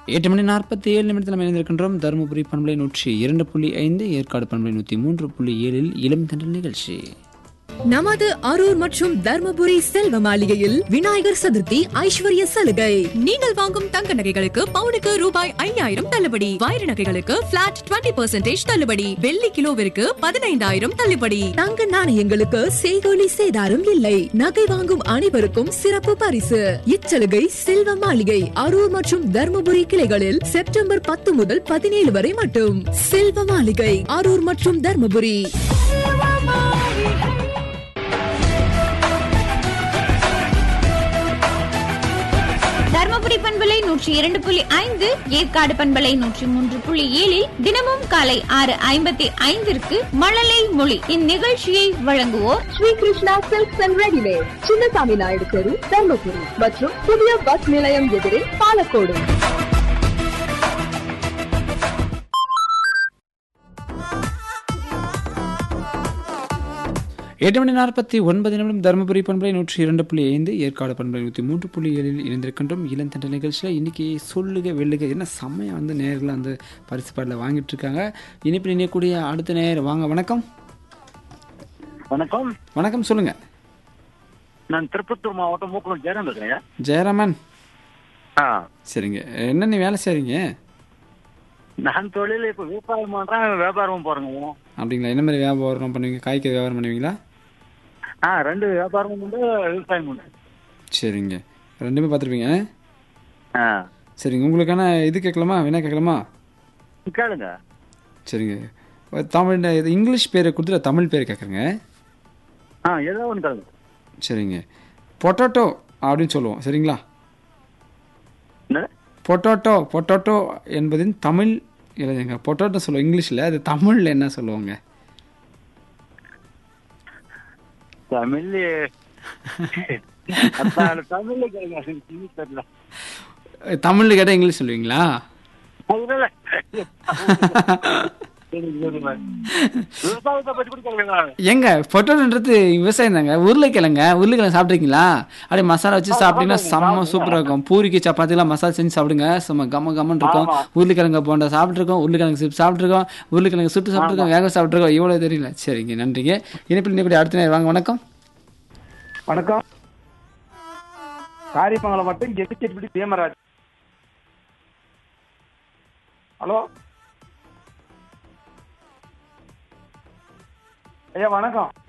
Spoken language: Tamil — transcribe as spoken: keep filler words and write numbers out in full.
எட்டு மணி நாற்பத்தி ஏழு நிமிடத்தில் நம்ம இணைந்திருக்கின்றோம். தருமபுரி பண்பலை நூற்றி இரண்டு புள்ளி ஐந்து, ஏற்காடு பண்பலை நூற்றி மூன்று புள்ளி ஏழில் இளம் தண்டல் நிகழ்ச்சி. நமது அரூர் மற்றும் தர்மபுரி செல்வ மாளிகையில் விநாயகர் சதுர்த்தி ஐஸ்வர்ய சலுகை. நீங்கள் வாங்கும் தங்க நகைகளுக்கு பவுனுக்கு ரூபாய் ஐயாயிரம் தள்ளுபடி, வைர நகைகளுக்கு பிளாட் இருபது பர்சன்டேஜ் தள்ளுபடி, வெள்ளி கிலோவிற்கு பதினைந்தாயிரம் தள்ளுபடி, தங்க நாணயங்களுக்கு செய்கூலி சேதாரம் இல்லை. நகை வாங்கும் அனைவருக்கும் சிறப்பு பரிசு. இச்சலுகை செல்வ மாளிகை அரூர் மற்றும் தர்மபுரி கிளைகளில் செப்டம்பர் பத்து முதல் பதினேழு வரை மட்டும். செல்வ மாளிகை அரூர் மற்றும் தர்மபுரி. தர்மபுரி பண்பலை நூற்றி இரண்டு புள்ளி ஐந்து, ஏற்காடு பண்பலை நூற்றி மூன்று புள்ளி ஏழில் தினமும் காலை ஆறு ஐம்பத்தி ஐந்திற்கு மழலை மொழி. இந்நிகழ்ச்சியை வழங்குவோர் Sri Krishna silks and readymade, Chinnasamy Naidu தெரு, தர்மபுரி மற்றும் புதிய பஸ் நிலையம் எதிரே பாலக்கோடு. எட்டு மணி நாற்பத்தி ஒன்பது நிமிடம். தருமபுரி பண்பலை நூற்றி இரண்டு புள்ளி ஐந்து, ஏற்காடு பண்பலை நூற்றி மூன்று புள்ளி ஏழில் இணைந்திருக்கின்றோம். இளந்தண்டல் நிகழ்ச்சியில் இன்றைக்கி சொல்லுக வெள்ளுக என்ன செம்மையாக வந்து நேரில் அந்த பரிசு பாடலை வாங்கிட்டு இருக்காங்க. இனிப்பு நினையக்கூடிய அடுத்த நேர் வாங்க. வணக்கம். வணக்கம். வணக்கம், சொல்லுங்க. நான் திருப்பத்தூர் மாவட்டம் மூக்கனூர் ஜெயராமன் இருக்கிறேன். ஜெயராமன். ஆ சரிங்க. என்ன நீ வேலை செய்றீங்க? நான் தொழில் இப்போ விவசாயம் பண்றேன், வியாபாரமும் போறேங்க. அப்படிங்களா? என்ன மாதிரி வியாபாரம் பண்ணுவீங்க? காய்கறி வியாபாரம் பண்ணுவீங்களா? ஆ ரெண்டு வியாபாரமும் உண்டு, விவசாயம் உண்டு. சரிங்க, ரெண்டுமே பார்த்துருப்பீங்க. ஆ சரிங்க, உங்களுக்கான இது கேட்கலாமா, என்ன கேட்கலாமா? கேளுங்க. சரிங்க, தமிழ் இது இங்கிலீஷ் பேரை கொடுத்துட்டு தமிழ் பேர் கேட்குறேங்க. ஆ ஏதோ ஒன்று கேளுங்க. சரிங்க, பொட்டோட்டோ அப்படின்னு சொல்லுவோம், சரிங்களா? என்ன? பொட்டோட்டோ. பொட்டோட்டோ என்பதின் தமிழ் இல்லைங்க, பொட்டோட்டோ சொல்லுவோம் இங்கிலீஷில், அது தமிழில் என்ன சொல்லுவாங்க? தமிழ் தமிழ்ல கேளுங்க, இங்கிலீஷ் தெரியல. தமிழில் கேட்டால் இங்கிலீஷ் சொல்லுவீங்களா? விவசாயத்தை பற்றி கூட கேளுங்க. எங்க பொட்டோட்டோன்றது விவசாயம் தாங்க. உருளைக்கிழங்க, உருளைக்கிழங்கு சாப்பிட்ருக்கீங்களா? அப்படியே மசாலா வச்சு சாப்பிட்டீங்கன்னா செம்ம சூப்பராக இருக்கும். பூரிக்கு சப்பாத்திலாம் மசாலா செஞ்சு சாப்பிடுங்க, செம்ம கம்ம கம்மன் இருக்கும். உருளைக்கிழங்கு போண்டா சாப்பிட்ருக்கோம், உருளைக்கிழங்கு சூப் சாப்பிட்ருக்கோம், உருளைக்கிழங்கு சுட்டு சாப்பிட்ருக்கோம், வேக சாப்பிட்ருக்கோம். இவ்வளோ தெரியல. சரிங்க, நன்றிங்க. இனிப்பில் இன்னைக்கு அடுத்த நேரம் வாங்க. வணக்கம். வணக்கம். காரியமங்கலம் மட்டும் கெட்டிச்செட்டி பீமராஜ். ஹலோ ஐயா, வணக்கம்.